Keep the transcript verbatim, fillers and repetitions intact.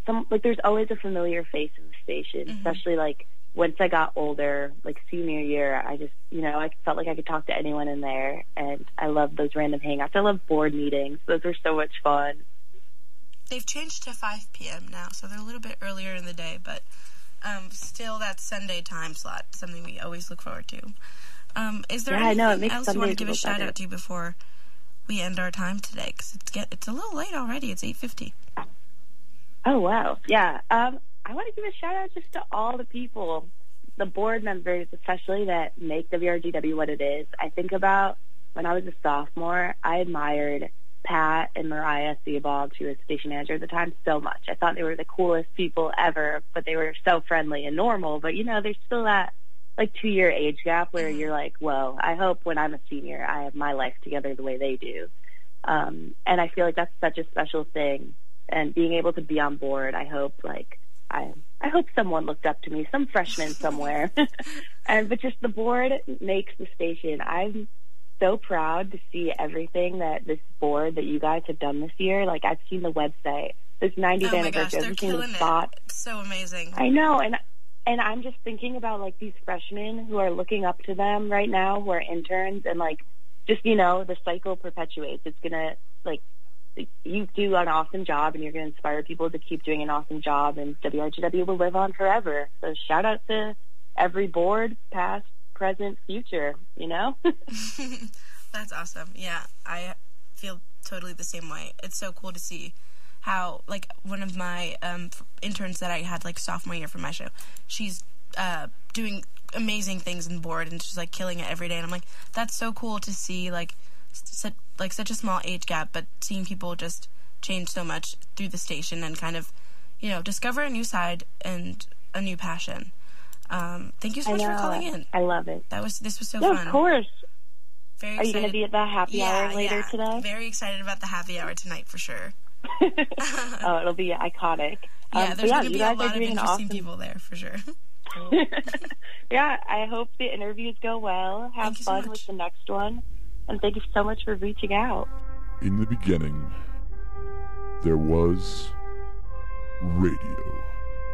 some, like, there's always a familiar face in the station, mm-hmm. especially, like, once I got older, like, senior year, I just, you know, I felt like I could talk to anyone in there, and I love those random hangouts. I love board meetings. Those are so much fun. They've changed to five p.m. now, so they're a little bit earlier in the day, but um, still that Sunday time slot, something we always look forward to. Um, is there yeah, anything I know, it makes else Sundays you want to give a better. shout-out to before we end our time today? Because it's, get, it's a little late already. It's eight fifty. Oh, wow. Yeah. Um, I want to give a shout-out just to all the people, the board members especially, that make W R G W what it is. I think about when I was a sophomore, I admired Pat and Mariah Theobald, she was station manager at the time, so much. I thought they were the coolest people ever, but they were so friendly and normal. But, you know, there's still that, like, two-year age gap where mm-hmm. you're like, well, I hope when I'm a senior I have my life together the way they do. Um, and I feel like that's such a special thing. And being able to be on board, I hope, like, I I hope someone looked up to me, some freshman somewhere. and But just the board makes the station. I'm so proud to see everything that this board that you guys have done this year. Like, I've seen the website, this ninetieth oh anniversary. I've seen the spot. It's so amazing. I know, and and I'm just thinking about, like, these freshmen who are looking up to them right now, who are interns, and, like, just, you know, the cycle perpetuates. It's gonna, like, you do an awesome job, and you're gonna inspire people to keep doing an awesome job, and W R G W will live on forever. So shout out to every board, past, present, future, you know? That's awesome. Yeah, I feel totally the same way. It's so cool to see how, like, one of my um, interns that I had, like, sophomore year from my show, she's uh, doing amazing things in board, and she's, like, killing it every day. And I'm like, that's so cool to see, like, such, like such a small age gap, but seeing people just change so much through the station and kind of, you know, discover a new side and a new passion. Um, thank you so much for calling in. I love it. That was this was so yeah, fun. Of course. Very Are you going to be at the happy yeah, hour later yeah. today? Very excited about the happy hour tonight for sure. Oh, it'll be iconic. Yeah, um, there's yeah, going to be a lot of interesting awesome... people there for sure. Yeah, I hope the interviews go well. Have fun so with the next one. And thank you so much for reaching out. In the beginning, there was radio.